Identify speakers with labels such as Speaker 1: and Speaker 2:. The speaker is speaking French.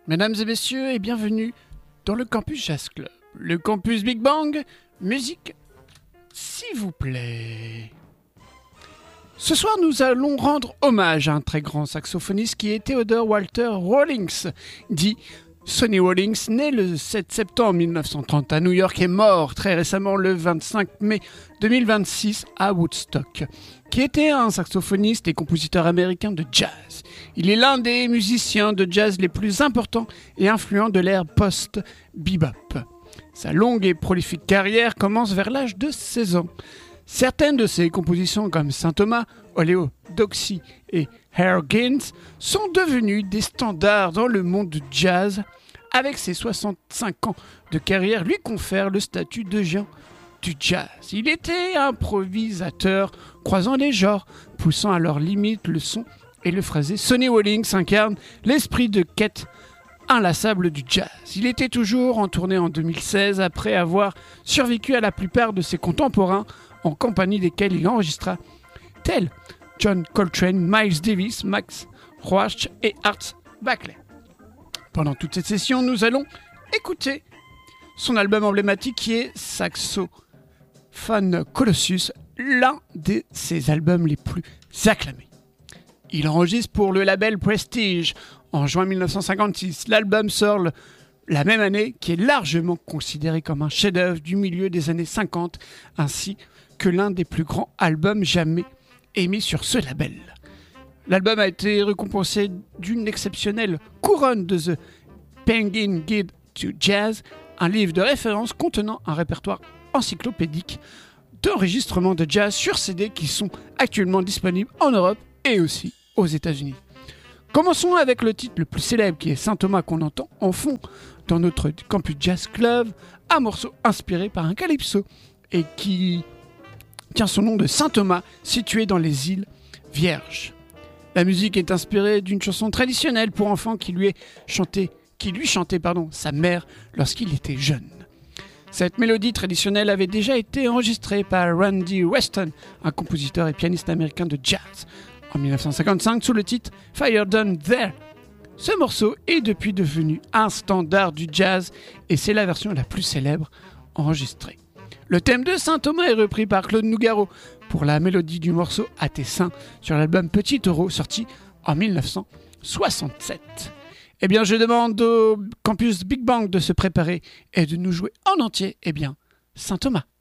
Speaker 1: Mesdames et messieurs, et bienvenue dans le Campus Jazz Club. Le Campus Big Bang, musique, s'il vous plaît. Ce soir, nous allons rendre hommage à un très grand saxophoniste qui est Theodore Walter Rawlings, dit Sonny Rollins, né le 7 septembre 1930 à New York et mort très récemment le 25 mai 2026 à Woodstock, qui était un saxophoniste et compositeur américain de jazz. Il est l'un des musiciens de jazz les plus importants et influents de l'ère post-bebop. Sa longue et prolifique carrière commence vers l'âge de 16 ans. Certaines de ses compositions comme Saint Thomas, Oleo, Doxy et Hair Gains sont devenues des standards dans le monde du jazz. Avec ses 65 ans de carrière, lui confère le statut de géant du jazz. Il était improvisateur, croisant les genres, poussant à leurs limites le son et le phrasé. Sonny Rollins incarne l'esprit de quête inlassable du jazz. Il était toujours en tournée en 2016 après avoir survécu à la plupart de ses contemporains en compagnie desquels il enregistra tels John Coltrane, Miles Davis, Max Roach et Art Blakey. Pendant toute cette session, nous allons écouter son album emblématique qui est Saxophone Colossus, l'un de ses albums les plus acclamés. Il enregistre pour le label Prestige en juin 1956. L'album sort la même année, qui est largement considéré comme un chef-d'œuvre du milieu des années 50, ainsi que l'un des plus grands albums jamais émis sur ce label. L'album a été récompensé d'une exceptionnelle couronne de The Penguin Guide to Jazz, un livre de référence contenant un répertoire encyclopédique d'enregistrements de jazz sur CD qui sont actuellement disponibles en Europe et aussi aux États-Unis. Commençons avec le titre le plus célèbre qui est Saint Thomas qu'on entend en fond dans notre Campus Jazz Club, un morceau inspiré par un calypso et qui tient son nom de Saint Thomas, situé dans les îles Vierges. La musique est inspirée d'une chanson traditionnelle pour enfants qui lui chantait sa mère lorsqu'il était jeune. Cette mélodie traditionnelle avait déjà été enregistrée par Randy Weston, un compositeur et pianiste américain de jazz, en 1955 sous le titre Fire Down There. Ce morceau est depuis devenu un standard du jazz et c'est la version la plus célèbre enregistrée. Le thème de Saint Thomas est repris par Claude Nougaro pour la mélodie du morceau À tes seins sur l'album Petit Taureau sorti en 1967. Eh bien, je demande au Campus Big Bang de se préparer et de nous jouer en entier, Saint Thomas.